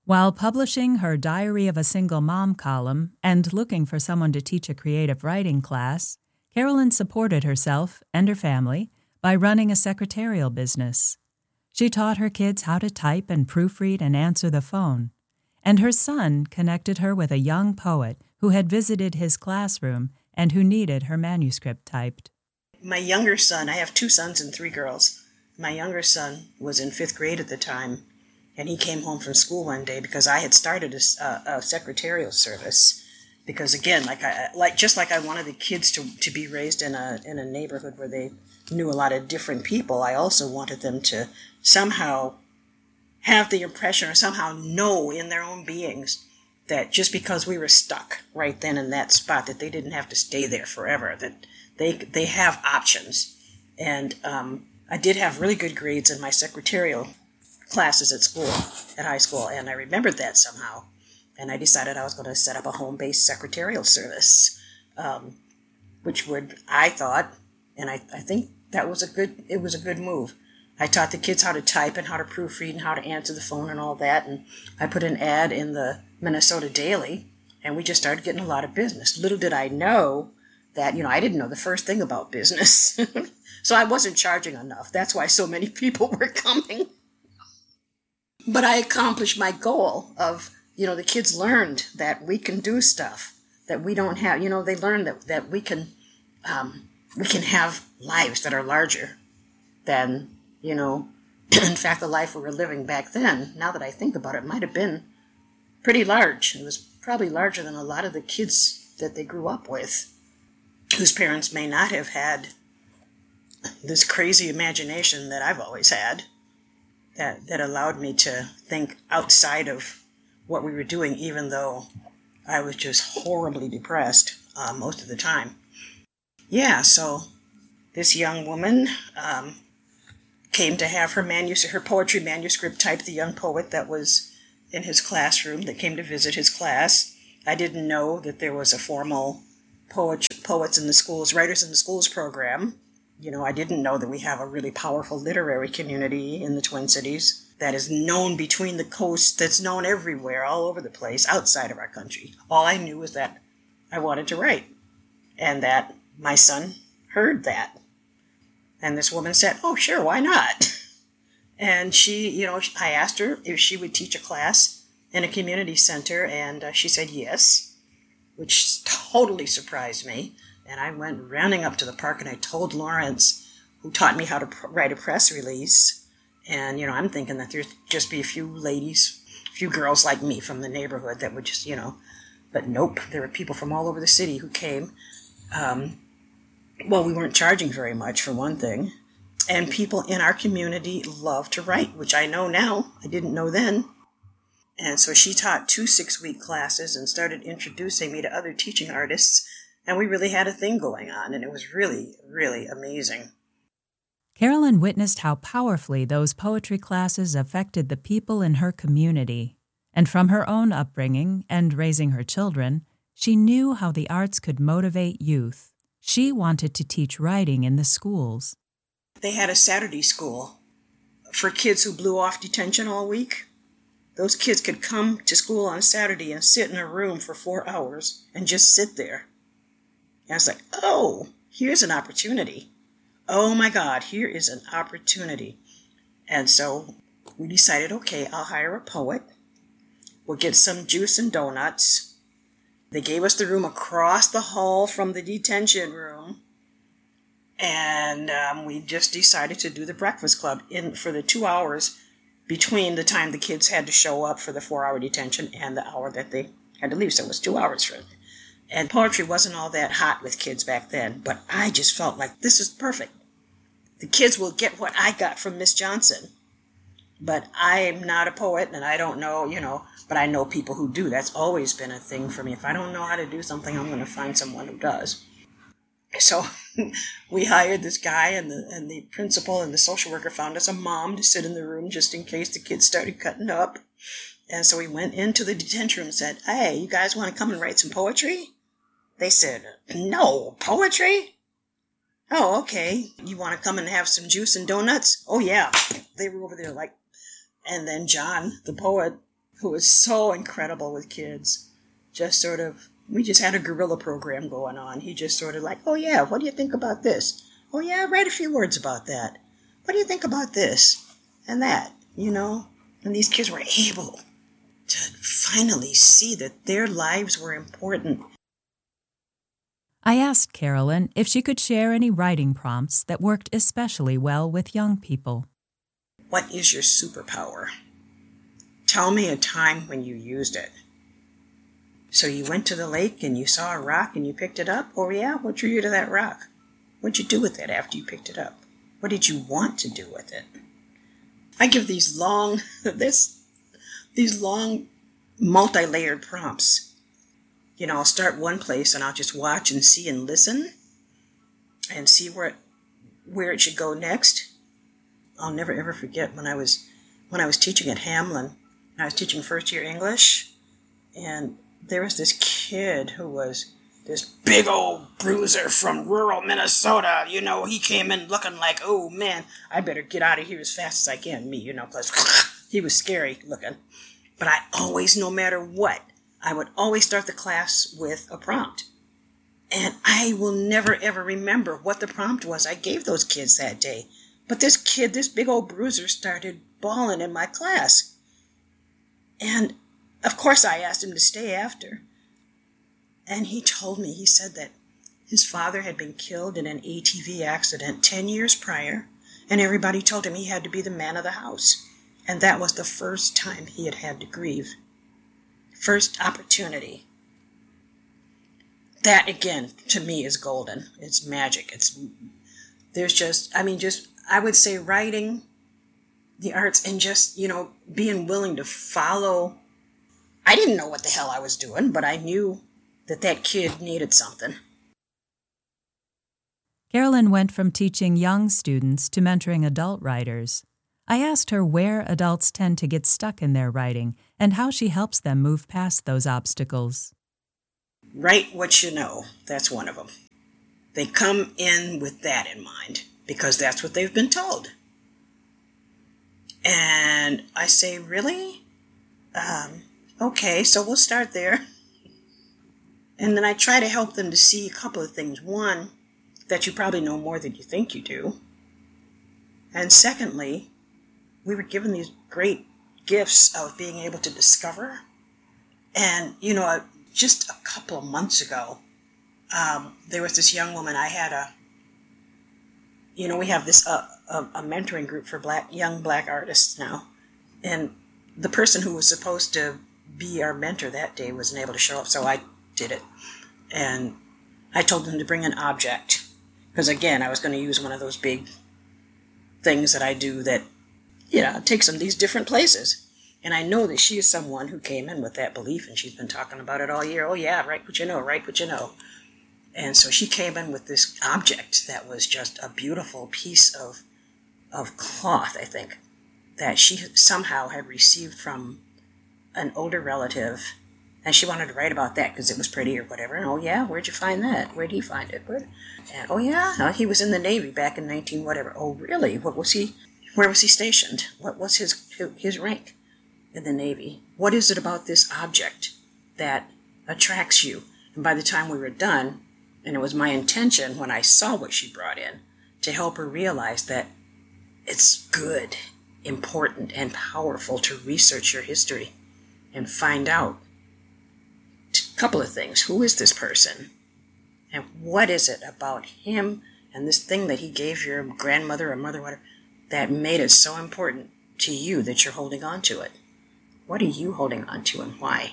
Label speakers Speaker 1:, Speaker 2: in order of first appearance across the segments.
Speaker 1: While publishing her Diary of a Single Mom column and looking for someone to teach a creative writing class, Carolyn supported herself and her family by running a secretarial business. She taught her kids how to type and proofread and answer the phone, and her son connected her with a young poet who had visited his classroom and who needed her manuscript typed.
Speaker 2: My younger son, I have 2 sons and 3 girls. My younger son was in 5th grade at the time, and he came home from school one day because I had started a secretarial service. Because again, just like I wanted the kids to be raised in a neighborhood where they knew a lot of different people, I also wanted them to somehow have the impression or somehow know in their own beings that just because we were stuck right then in that spot, that they didn't have to stay there forever, that they have options. And I did have really good grades in my secretarial classes at school, at high school, and I remembered that somehow. And I decided I was going to set up a home-based secretarial service, which would, I thought, and I think it was a good move. I taught the kids how to type and how to proofread and how to answer the phone and all that, and I put an ad in the Minnesota Daily, and we just started getting a lot of business. Little did I know that, I didn't know the first thing about business. So I wasn't charging enough. That's why so many people were coming. But I accomplished my goal of, the kids learned that we can do stuff that we don't have. They learned that we can have lives that are larger than, in fact, the life we were living back then. Now that I think about it, might have been pretty large. It was probably larger than a lot of the kids that they grew up with, whose parents may not have had this crazy imagination that I've always had, that allowed me to think outside of what we were doing, even though I was just horribly depressed most of the time. Yeah, so this young woman came to have her poetry manuscript typed, the young poet that was in his classroom that came to visit his class. I didn't know that there was a formal poets in the schools, writers in the schools program. I didn't know that we have a really powerful literary community in the Twin Cities that is known between the coasts, that's known everywhere, all over the place, outside of our country. All I knew was that I wanted to write, and that my son heard that. And this woman said, "Oh, sure, why not?" And she, I asked her if she would teach a class in a community center, and she said yes, which totally surprised me. And I went running up to the park, and I told Lawrence, who taught me how to write a press release. And, I'm thinking that there'd just be a few ladies, a few girls like me from the neighborhood that would just, But nope, there were people from all over the city who came. We weren't charging very much, for one thing. And people in our community love to write, which I know now. I didn't know then. And so she taught 2 6-week classes and started introducing me to other teaching artists. And we really had a thing going on, and it was really, really amazing.
Speaker 1: Carolyn witnessed how powerfully those poetry classes affected the people in her community. And from her own upbringing and raising her children, she knew how the arts could motivate youth. She wanted to teach writing in the schools.
Speaker 2: They had a Saturday school for kids who blew off detention all week. Those kids could come to school on Saturday and sit in a room for 4 hours and just sit there. And I was like, oh, here's an opportunity. Oh my God, here is an opportunity. And so we decided, okay, I'll hire a poet. We'll get some juice and donuts. They gave us the room across the hall from the detention room. And we just decided to do the breakfast club for the 2 hours between the time the kids had to show up for the 4-hour detention and the hour that they had to leave. So it was 2 hours for it. And poetry wasn't all that hot with kids back then, but I just felt like this is perfect. The kids will get what I got from Miss Johnson. But I'm not a poet, and I don't know, but I know people who do. That's always been a thing for me. If I don't know how to do something, I'm going to find someone who does. So we hired this guy, and the principal and the social worker found us a mom to sit in the room just in case the kids started cutting up. And so we went into the detention room and said, "Hey, you guys want to come and write some poetry?" They said, "No, poetry? Oh, okay. You want to come and have some juice and donuts?" Oh, yeah. They were over there and then John, the poet, who was so incredible with kids. We just had a guerrilla program going on. He just sort of like, oh yeah, what do you think about this? Oh yeah, write a few words about that. What do you think about this and that, And these kids were able to finally see that their lives were important.
Speaker 1: I asked Carolyn if she could share any writing prompts that worked especially well with young people.
Speaker 2: What is your superpower? Tell me a time when you used it. So you went to the lake and you saw a rock and you picked it up? Oh yeah, what drew you to that rock? What'd you do with it after you picked it up? What did you want to do with it? I give these long multi-layered prompts. I'll start one place and I'll just watch and see and listen and see where it should go next. I'll never ever forget when I was teaching at Hamlin. I was teaching first year English, and there was this kid who was this big old bruiser from rural Minnesota. He came in looking like, oh man, I better get out of here as fast as I can. Me, because he was scary looking. But I always, no matter what, I would always start the class with a prompt. And I will never ever remember what the prompt was I gave those kids that day. But this kid, this big old bruiser, started bawling in my class. And of course I asked him to stay after. And he said that his father had been killed in an ATV accident 10 years prior, and everybody told him he had to be the man of the house. And that was the first time he had to grieve. First opportunity. That, again, to me is golden. It's magic. I would say writing, the arts, and just, being willing to follow. I didn't know what the hell I was doing, but I knew that kid needed something.
Speaker 1: Carolyn went from teaching young students to mentoring adult writers. I asked her where adults tend to get stuck in their writing and how she helps them move past those obstacles.
Speaker 2: Write what you know. That's one of them. They come in with that in mind because that's what they've been told. And I say, really? Okay, so we'll start there. And then I try to help them to see a couple of things. One, that you probably know more than you think you do. And secondly, we were given these great gifts of being able to discover. And, just a couple of months ago, there was this young woman. I had we have this a mentoring group for young black artists now. And the person who was supposed to be our mentor that day wasn't able to show up, so I did it. And I told them to bring an object. Because, again, I was going to use one of those big things that I do that, takes them these different places. And I know that she is someone who came in with that belief, and she's been talking about it all year. Oh, yeah, write what you know, write what you know. And so she came in with this object that was just a beautiful piece of cloth, I think, that she somehow had received from an older relative. And she wanted to write about that because it was pretty or whatever. And, oh, yeah, where'd you find that? Where'd he find it? And, oh, yeah, he was in the Navy back in 19 whatever. Oh, really? Where was he stationed? What was his rank in the Navy? What is it about this object that attracts you? And by the time we were done, and it was my intention when I saw what she brought in to help her realize that it's good, important, and powerful to research your history and find out a couple of things. Who is this person? And what is it about him and this thing that he gave your grandmother or mother, whatever, that made it so important to you that you're holding on to it? What are you holding on to and why?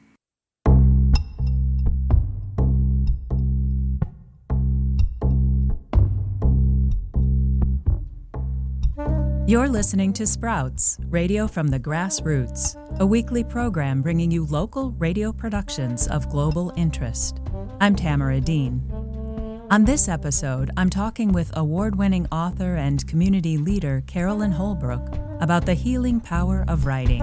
Speaker 1: You're listening to Sprouts, radio from the grassroots, a weekly program bringing you local radio productions of global interest. I'm Tamara Dean. On this episode, I'm talking with award-winning author and community leader Carolyn Holbrook about the healing power of writing.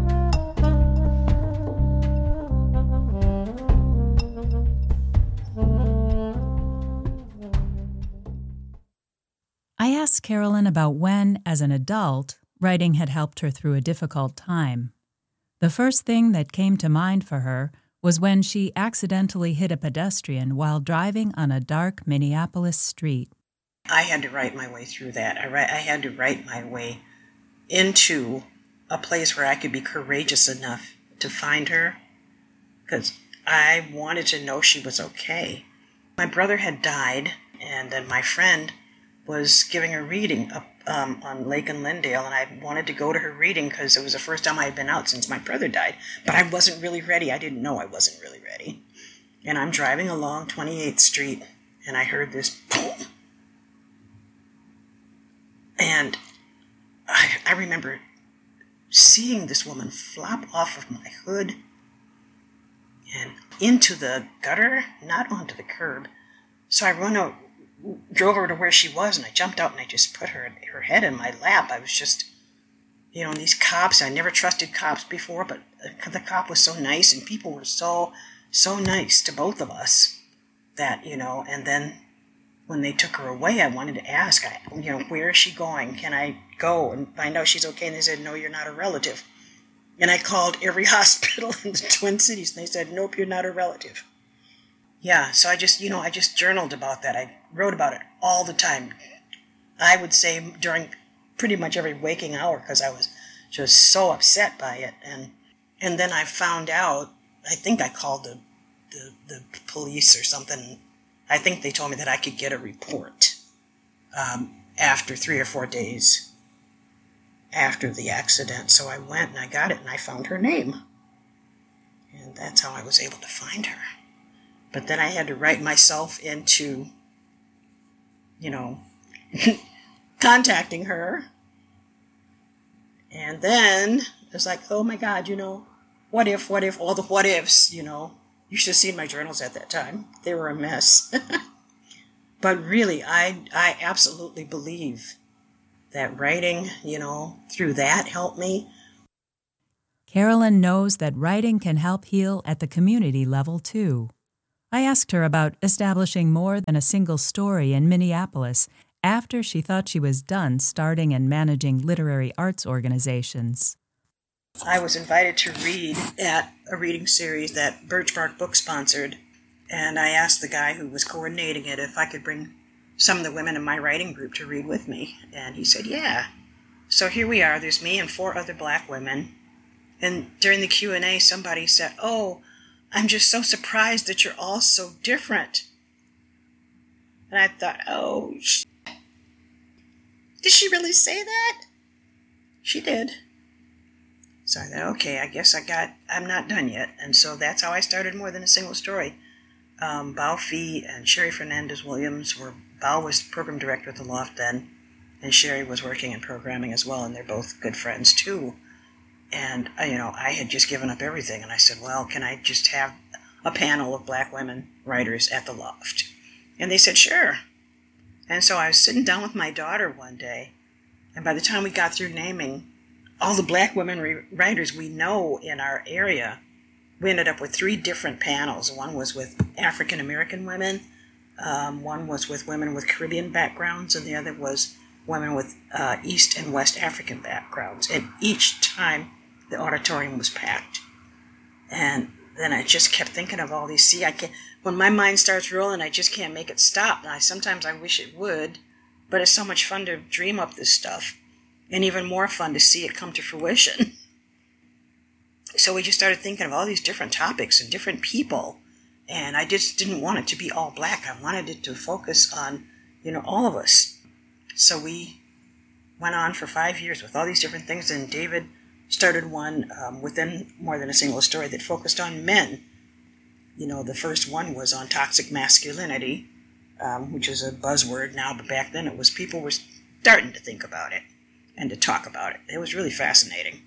Speaker 1: I asked Carolyn about when, as an adult, writing had helped her through a difficult time. The first thing that came to mind for her was when she accidentally hit a pedestrian while driving on a dark Minneapolis street.
Speaker 2: I had to write my way through that. I had to write my way into a place where I could be courageous enough to find her, because I wanted to know she was okay. My brother had died, and then my friend was giving a reading up on Lake and Lindale, and I wanted to go to her reading because it was the first time I had been out since my brother died. But I wasn't really ready. I didn't know I wasn't really ready. And I'm driving along 28th Street, and I heard this boom. And I remember seeing this woman flop off of my hood and into the gutter, not onto the curb. So I drove over to where she was, and I jumped out and I just put her head in my lap. I was just, these cops, I never trusted cops before, but the cop was so nice, and people were so nice to both of us that, and then when they took her away, I wanted to ask, where is she going? Can I go and find out she's okay? And they said, no, you're not a relative. And I called every hospital in the Twin Cities, and they said, nope, you're not a relative. Yeah, so I just journaled about that. I wrote about it all the time. I would say during pretty much every waking hour, because I was just so upset by it. And then I found out, I think I called the police or something. I think they told me that I could get a report after 3 or 4 days after the accident. So I went and I got it, and I found her name. And that's how I was able to find her. But then I had to write myself into, contacting her. And then it was like, oh my God, what if, all the what ifs, You should have seen my journals at that time. They were a mess. But really, I absolutely believe that writing, through that helped me.
Speaker 1: Carolyn knows that writing can help heal at the community level, too. I asked her about establishing more than a single story in Minneapolis after she thought she was done starting and managing literary arts organizations.
Speaker 2: I was invited to read at a reading series that Birch Bark Book sponsored, and I asked the guy who was coordinating it if I could bring some of the women in my writing group to read with me, and he said, yeah. So here we are, there's me and 4 other black women, and during the Q&A, somebody said, oh, I'm just so surprised that you're all so different. And I thought, oh, did she really say that? She did. So I thought, okay, I guess I'm not done yet. And so that's how I started More Than a Single Story. Bao Fee and Sherry Fernandez-Williams Bao was program director at the Loft then, and Sherry was working in programming as well, and they're both good friends too. And, I had just given up everything, and I said, well, can I just have a panel of black women writers at the Loft? And they said, sure. And so I was sitting down with my daughter one day, and by the time we got through naming all the black women writers we know in our area, we ended up with 3 different panels. One was with African American women, one was with women with Caribbean backgrounds, and the other was women with East and West African backgrounds. And each time the auditorium was packed. And then I just kept thinking of all these. When my mind starts rolling, I just can't make it stop. And sometimes I wish it would, but it's so much fun to dream up this stuff, and even more fun to see it come to fruition. So we just started thinking of all these different topics and different people, and I just didn't want it to be all black. I wanted it to focus on, all of us. So we went on for 5 years with all these different things, and David started one within More Than a Single Story that focused on men. The first one was on toxic masculinity, which is a buzzword now, but back then people were starting to think about it and to talk about it. It was really fascinating.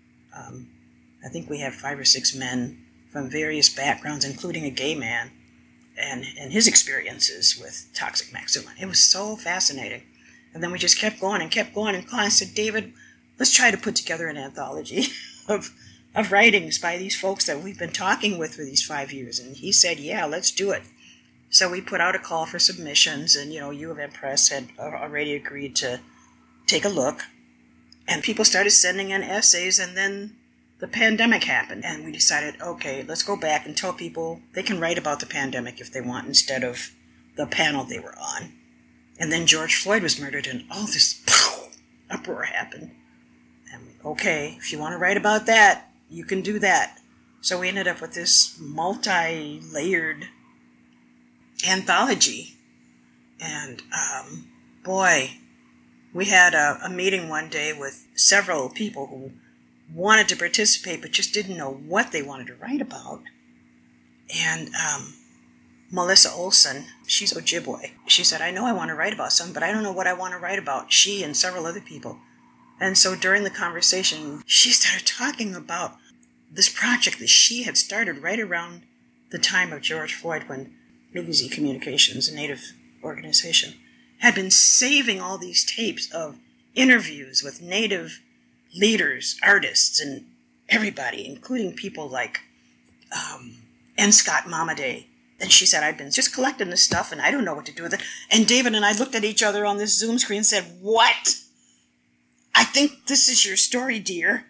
Speaker 2: I think we have 5 or 6 men from various backgrounds, including a gay man, and his experiences with toxic masculinity. It was so fascinating. And then we just kept going, and I said, David, let's try to put together an anthology of writings by these folks that we've been talking with for these 5 years. And he said, yeah, let's do it. So we put out a call for submissions, and, U of M Press had already agreed to take a look. And people started sending in essays, and then the pandemic happened, and we decided, okay, let's go back and tell people they can write about the pandemic if they want instead of the panel they were on. And then George Floyd was murdered, and all this uproar happened. And okay, if you want to write about that, you can do that. So we ended up with this multi-layered anthology. And boy, we had a meeting one day with several people who wanted to participate but just didn't know what they wanted to write about. And Melissa Olson, she's Ojibwe. She said, I know I want to write about something, but I don't know what I want to write about. She and several other people. And so during the conversation, she started talking about this project that she had started right around the time of George Floyd, when MIGZ Communications, a Native organization, had been saving all these tapes of interviews with Native leaders, artists, and everybody, including people like N. Scott Momaday. And she said, I've been just collecting this stuff, and I don't know what to do with it. And David and I looked at each other on this Zoom screen and said, what? I think this is your story, dear.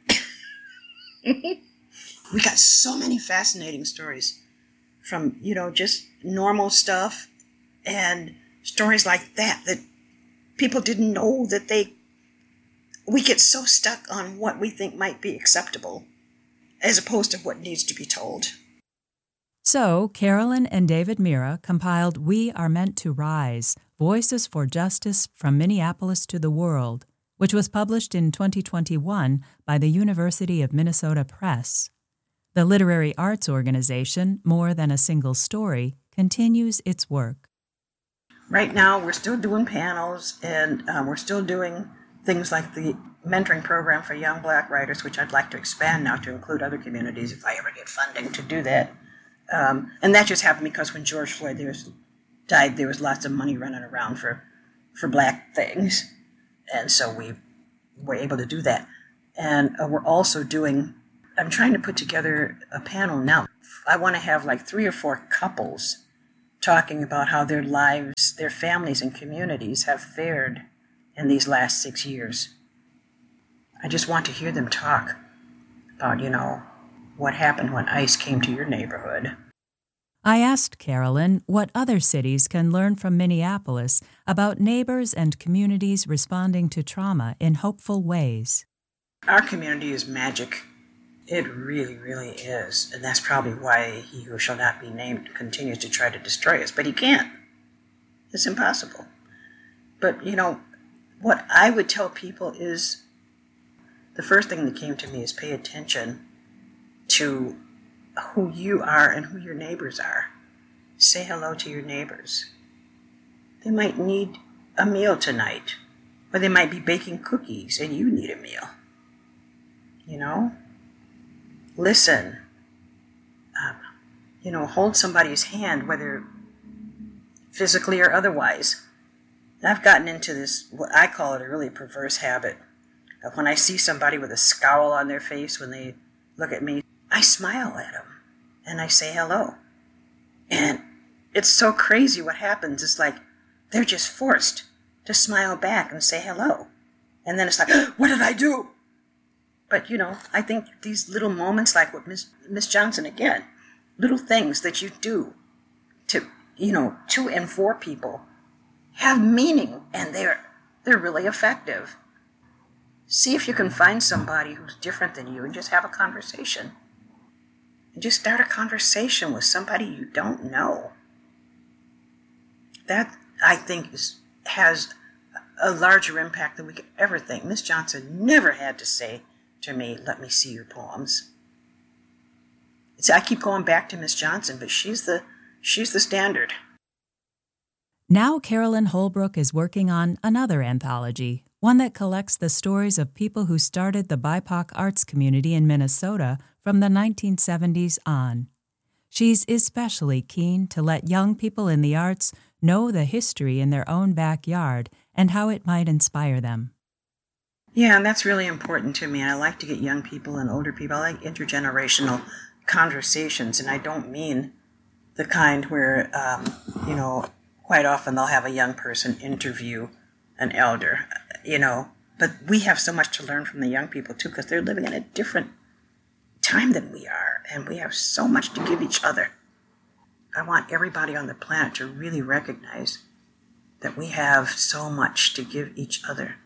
Speaker 2: We got so many fascinating stories from, just normal stuff and stories like that people didn't know that we get so stuck on what we think might be acceptable as opposed to what needs to be told.
Speaker 1: So, Carolyn and David Mira compiled We Are Meant to Rise, Voices for Justice from Minneapolis to the World, which was published in 2021 by the University of Minnesota Press. The literary arts organization, More Than a Single Story, continues its work.
Speaker 2: Right now, we're still doing panels, and we're still doing things like the mentoring program for young Black writers, which I'd like to expand now to include other communities if I ever get funding to do that. And that just happened because when George Floyd died, there was lots of money running around for Black things. And so we were able to do that. And we're also I'm trying to put together a panel now. I want to have like 3 or 4 couples talking about how their lives, their families and communities have fared in these last 6 years. I just want to hear them talk about, what happened when ICE came to your neighborhood.
Speaker 1: I asked Carolyn what other cities can learn from Minneapolis about neighbors and communities responding to trauma in hopeful ways.
Speaker 2: Our community is magic. It really, really is. And that's probably why he who shall not be named continues to try to destroy us. But he can't. It's impossible. But, what I would tell people is the first thing that came to me is pay attention to who you are and who your neighbors are. Say hello to your neighbors. They might need a meal tonight, or they might be baking cookies and you need a meal. Listen. Hold somebody's hand, whether physically or otherwise. I've gotten into this, what I call it, a really perverse habit of when I see somebody with a scowl on their face when they look at me, I smile at them and I say hello. And it's so crazy what happens. It's like they're just forced to smile back and say hello. And then it's like, what did I do? But, I think these little moments, like with Miss Johnson again, little things that you do to, to and for people have meaning, and they're really effective. See if you can find somebody who's different than you and just have a conversation. And just start a conversation with somebody you don't know. That, I think, has a larger impact than we could ever think. Miss Johnson never had to say to me, let me see your poems. I keep going back to Miss Johnson, but she's the standard.
Speaker 1: Now Carolyn Holbrook is working on another anthology, one that collects the stories of people who started the BIPOC arts community in Minnesota from the 1970s on. She's especially keen to let young people in the arts know the history in their own backyard and how it might inspire them.
Speaker 2: Yeah, and that's really important to me. I like to get young people and older people. I like intergenerational conversations, and I don't mean the kind where, quite often they'll have a young person interview an elder, But we have so much to learn from the young people, too, because they're living in a different time that we are, and we have so much to give each other. I want everybody on the planet to really recognize that we have so much to give each other.